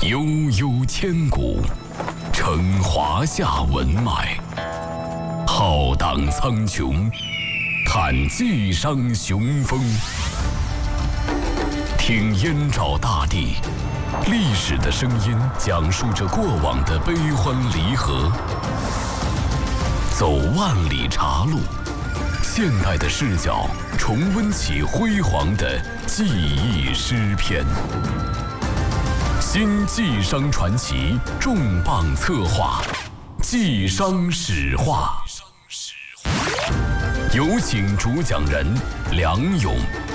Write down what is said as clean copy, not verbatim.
悠悠千古，承华夏文脉；浩荡苍穹，看纪商雄风。听燕赵大地，历史的声音讲述着过往的悲欢离合。走万里茶路，现代的视角重温起辉煌的记忆诗篇。新纪商传奇重磅策划，纪商史话。有请主讲人梁勇。